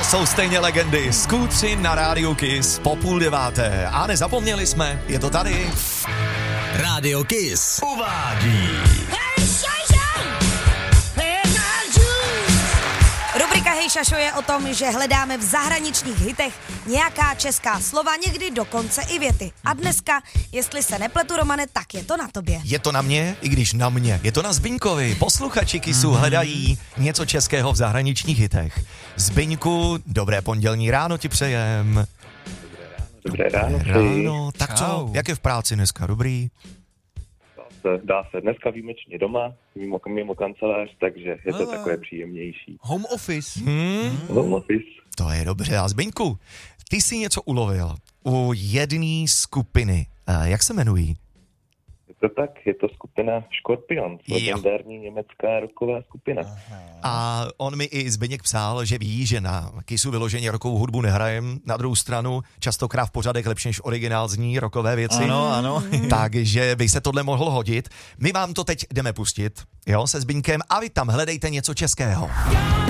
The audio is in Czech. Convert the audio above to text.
jsou stejně legendy. Skútři na rádiu Kiss po 8:30. A nezapomněli jsme, je to tady. Rádio Kiss uvádí Rubrika Hej Šašo je o tom, že hledáme v zahraničních hitech nějaká česká slova, někdy dokonce i věty. A dneska, jestli se nepletu, Romane, tak je to na tobě. Je to na mě, i když na mě. Je to na Zbyňkovi. Posluchači Kissu hledají něco českého v zahraničních hitech. Zbyňku, dobré pondělní ráno ti přejem. Dobré ráno. Ráno. Tak co, jak je v práci dneska? Dobrý? Dá se. Dneska výjimečně doma, mimo kancelář, takže je to takové příjemnější. Home office. Home office. To je dobře. A Zbyňku, ty jsi něco ulovil u jedné skupiny. Jak se jmenují? Je to tak, je to skupina Scorpions, legendární německá rocková skupina. A on mi i Zbyněk psal, že ví, že na Kissu vyloženě rockovou hudbu nehrajem. Na druhou stranu častokrát v pořadech lepší než originál zní rockové věci. Ano. Takže by se tohle mohlo hodit. My vám to teď jdeme pustit, jo, se Zbyňkem, a vy tam hledejte něco českého.